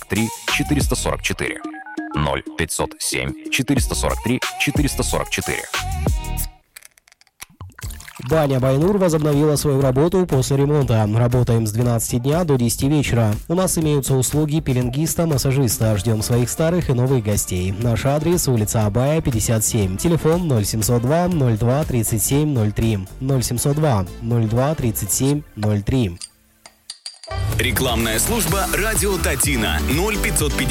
443 444. 0507 443 444. Баня Байнур возобновила свою работу после ремонта. Работаем с 12 дня до 10 вечера. У нас имеются услуги пеленгиста, массажиста. Ждем своих старых и новых гостей. Наш адрес: улица Абая, 57. Телефон 0702 02 37 03. 0702 02 37 03. Рекламная служба «Радио Татина» 0550